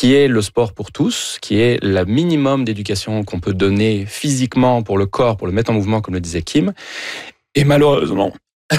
qui est le sport pour tous, qui est le minimum d'éducation qu'on peut donner physiquement pour le corps, pour le mettre en mouvement, comme le disait Kim. Et malheureusement,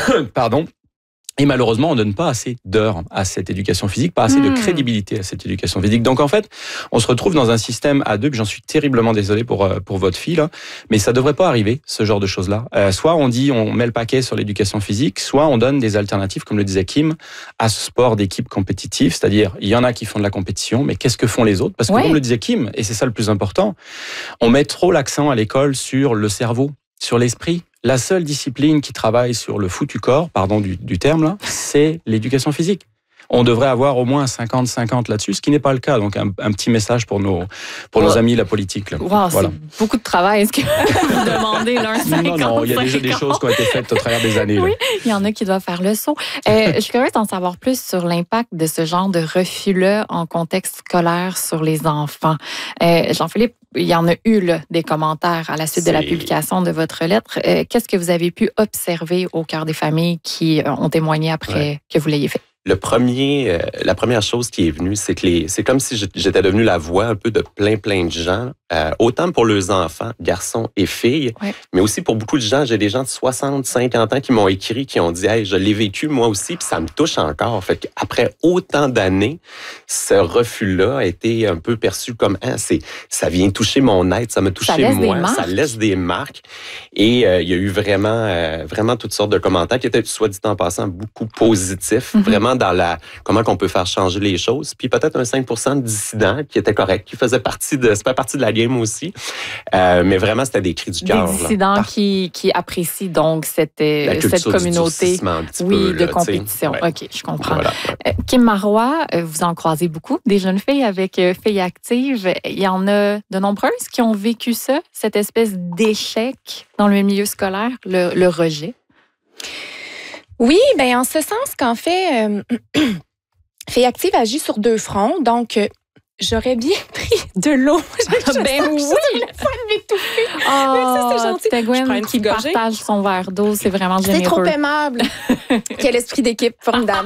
on ne donne pas assez d'heures à cette éducation physique, pas assez de crédibilité à cette éducation physique. Donc en fait, on se retrouve dans un système à deux, puis j'en suis terriblement désolé pour votre fille, là, mais ça devrait pas arriver, ce genre de choses-là. Soit on dit, on met le paquet sur l'éducation physique, soit on donne des alternatives, comme le disait Kim, à ce sport d'équipe compétitif, c'est-à-dire, il y en a qui font de la compétition, mais qu'est-ce que font les autres? Parce que comme le disait Kim, et c'est ça le plus important, on met trop l'accent à l'école sur le cerveau, sur l'esprit. La seule discipline qui travaille sur le foutu corps, pardon du terme là, c'est l'éducation physique. On devrait avoir au moins 50-50 là-dessus, ce qui n'est pas le cas. Donc un petit message pour nos amis la politique. Là. Wow, voilà. C'est beaucoup de travail. Est-ce que vous demandez là, 50, Non, il y a déjà des choses qui ont été faites au travers des années. Oui, il y en a qui doivent faire le saut. Je suis curieuse d'en savoir plus sur l'impact de ce genre de refus-là en contexte scolaire sur les enfants. Jean-Philippe, il y en a eu là, des commentaires à la suite de la publication de votre lettre. Qu'est-ce que vous avez pu observer au cœur des familles qui ont témoigné après que vous l'ayez fait? La première chose qui est venue, c'est que c'est comme si j'étais devenu la voix un peu de plein de gens, autant pour leurs enfants, garçons et filles, mais aussi pour beaucoup de gens. J'ai des gens de 60, 50 ans qui m'ont écrit, qui ont dit « Hey, je l'ai vécu moi aussi, puis ça me touche encore. » Fait qu'après autant d'années, ce refus-là a été un peu perçu comme ça vient toucher mon être, ça m'a touché moi, ça laisse des marques. Et il y a eu vraiment toutes sortes de commentaires qui étaient, soit dit en passant, beaucoup positifs, vraiment dans comment qu'on peut faire changer les choses. Puis peut-être un 5% de dissidents qui étaient corrects, qui faisaient partie de la game aussi. Mais vraiment, c'était des cris du cœur. Des dissidents qui apprécient donc cette communauté de compétition. OK, je comprends. Voilà. Kim Marois, vous en croisez beaucoup, des jeunes filles avec Filles actives. Il y en a de nombreuses qui ont vécu ça, cette espèce d'échec dans le milieu scolaire, le rejet. Oui, bien, en ce sens qu'en fait, Filles actives agit sur deux fronts. Donc, j'aurais bien pris de l'eau. Ben oui! C'est gentil. Tegwen qui partage son verre d'eau, c'est vraiment généreux. C'est trop aimable. Quel esprit d'équipe formidable.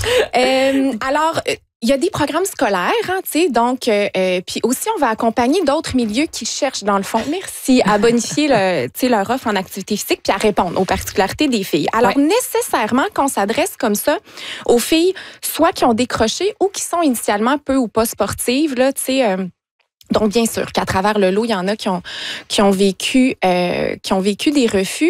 Alors, il y a des programmes scolaires, tu sais, donc, puis aussi, on va accompagner d'autres milieux qui cherchent, dans le fond, à bonifier leur offre en activité physique puis à répondre aux particularités des filles. Alors, nécessairement, qu'on s'adresse comme ça aux filles, soit qui ont décroché ou qui sont initialement peu ou pas sportives, là, tu sais, donc, bien sûr qu'à travers le lot, il y en a qui ont vécu des refus.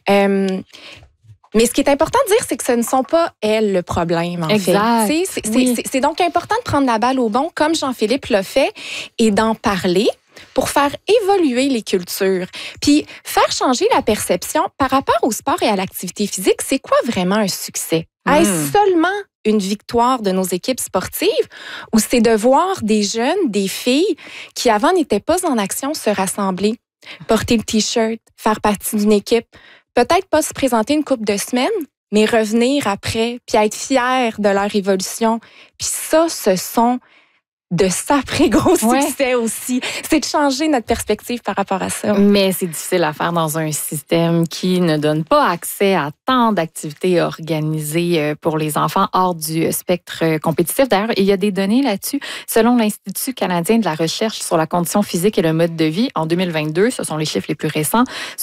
Mais ce qui est important de dire, c'est que ce ne sont pas elles le problème, en fait. C'est donc important de prendre la balle au bon, comme Jean-Philippe l'a fait, et d'en parler pour faire évoluer les cultures. Puis, faire changer la perception par rapport au sport et à l'activité physique, c'est quoi vraiment un succès? Est-ce seulement une victoire de nos équipes sportives ou c'est de voir des jeunes, des filles qui avant n'étaient pas en action se rassembler, porter le T-shirt, faire partie d'une équipe, peut-être pas se présenter une couple de semaines, mais revenir après, puis être fiers de leur évolution. Puis ça, ce sont de sacrés gros succès aussi. C'est de changer notre perspective par rapport à ça. Mais c'est difficile à faire dans un système qui ne donne pas accès à tant d'activités organisées pour les enfants hors du spectre compétitif. D'ailleurs, il y a des données là-dessus. Selon l'Institut canadien de la recherche sur la condition physique et le mode de vie, en 2022, ce sont les chiffres les plus récents,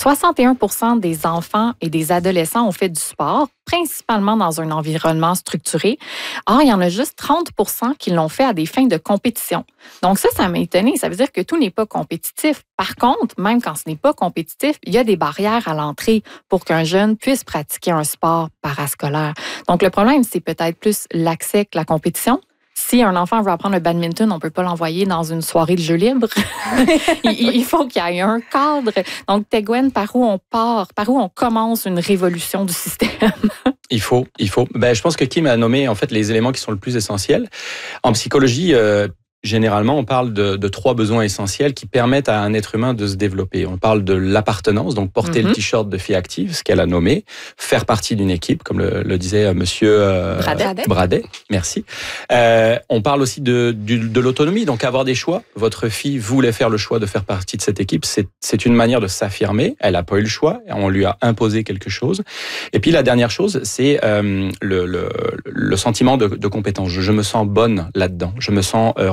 61% des enfants et des adolescents ont fait du sport, principalement dans un environnement structuré. Or, il y en a juste 30% qui l'ont fait à des fins de compétition. Donc ça m'a étonnée. Ça veut dire que tout n'est pas compétitif. Par contre, même quand ce n'est pas compétitif, il y a des barrières à l'entrée pour qu'un jeune puisse pratiquer un sport parascolaire. Donc le problème, c'est peut-être plus l'accès que la compétition. Si un enfant veut apprendre le badminton, on ne peut pas l'envoyer dans une soirée de jeux libres. Il faut qu'il y ait un cadre. Donc, Tegwen, par où on part? Par où on commence une révolution du système? Il faut. Je pense que Kim a nommé en fait les éléments qui sont le plus essentiels. En psychologie, généralement, on parle de trois besoins essentiels qui permettent à un être humain de se développer. On parle de l'appartenance, donc porter le t-shirt de Filles actives, ce qu'elle a nommé, faire partie d'une équipe, comme le disait monsieur Bradet. Merci. On parle aussi de l'autonomie, donc avoir des choix. Votre fille voulait faire le choix de faire partie de cette équipe. C'est une manière de s'affirmer. Elle n'a pas eu le choix. On lui a imposé quelque chose. Et puis la dernière chose, c'est le sentiment de compétence. Je me sens bonne là-dedans. Je me sens